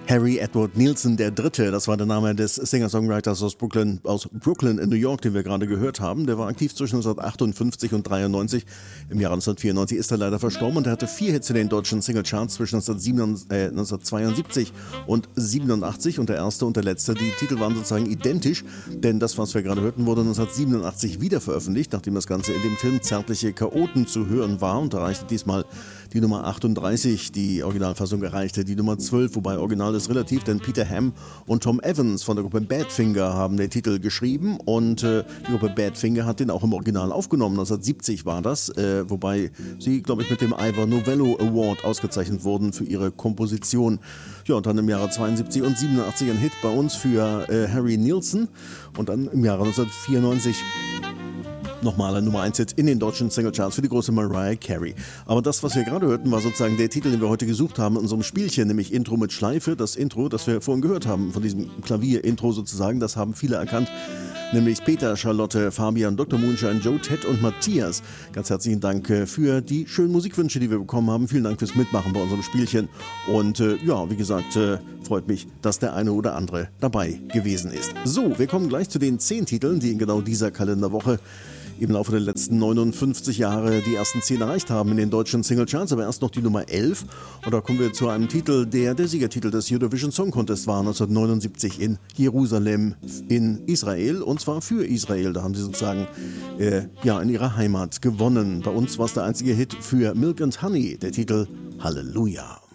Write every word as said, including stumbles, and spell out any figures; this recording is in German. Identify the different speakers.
Speaker 1: Harry Edward Nilsson der Dritte, das war der Name des Singer-Songwriters aus Brooklyn, aus Brooklyn in New York, den wir gerade gehört haben. Der war aktiv zwischen neunzehnhundertachtundfünfzig und dreiundneunzig. Im Jahre neunzehnhundertvierundneunzig ist er leider verstorben und er hatte vier Hits in den deutschen Singlecharts zwischen neunzehnhundertzweiundsiebzig und siebenundachtzig. Und der erste und der letzte, die Titel waren sozusagen identisch, denn das, was wir gerade hörten, wurde neunzehnhundertsiebenundachtzig wieder veröffentlicht, nachdem das Ganze in dem Film Zärtliche Chaoten zu hören war und erreichte diesmal die Nummer achtunddreißig. Die Originalfassung erreichte die Nummer zwölf, wobei Original ist relativ, denn Peter Ham und Tom Evans von der Gruppe Badfinger haben den Titel geschrieben und äh, die Gruppe Badfinger hat den auch im Original aufgenommen. neunzehnhundertsiebzig war das, äh, wobei sie, glaube ich, mit dem Ivor Novello Award ausgezeichnet wurden für ihre Komposition. Ja, und dann im Jahre zweiundsiebzig und siebenundachtzig ein Hit bei uns für äh, Harry Nilsson und dann im Jahre neunzehnhundertvierundneunzig nochmal ein Nummer eins Hit in den deutschen Singlecharts für die große Mariah Carey. Aber das, was wir gerade hörten, war sozusagen der Titel, den wir heute gesucht haben in unserem Spielchen, nämlich Intro mit Schleife. Das Intro, das wir vorhin gehört haben, von diesem Klavier-Intro sozusagen, das haben viele erkannt. Nämlich Peter, Charlotte, Fabian, Doktor Moonshine, Joe, Ted und Matthias. Ganz herzlichen Dank für die schönen Musikwünsche, die wir bekommen haben. Vielen Dank fürs Mitmachen bei unserem Spielchen. Und äh, ja, wie gesagt, äh, freut mich, dass der eine oder andere dabei gewesen ist. So, wir kommen gleich zu den zehn Titeln, die in genau dieser Kalenderwoche im Laufe der letzten neunundfünfzig Jahre die ersten zehn erreicht haben in den deutschen Singlecharts, aber erst noch die Nummer elf. Und da kommen wir zu einem Titel, der der Siegertitel des Eurovision Song Contest war, neunzehnhundertneunundsiebzig in Jerusalem in Israel, und zwar für Israel. Da haben sie sozusagen äh, ja, in ihrer Heimat gewonnen. Bei uns war es der einzige Hit für Milk and Honey, der Titel Halleluja.